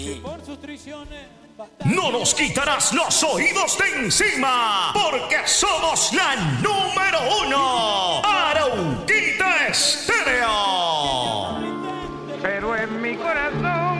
No nos quitarás los oídos de encima, porque somos la número